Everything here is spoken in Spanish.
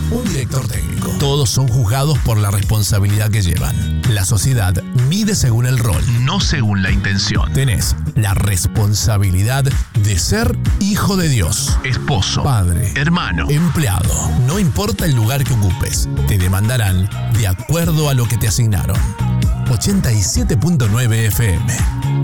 un director técnico. Todos son juzgados por la responsabilidad que llevan. La sociedad mide según el rol, no según la intención. Tenés la responsabilidad de ser hijo de Dios, esposo, padre, hermano, empleado. No importa el lugar que ocupes, te demandarán de acuerdo a lo que te asignaron. 87.9 FM.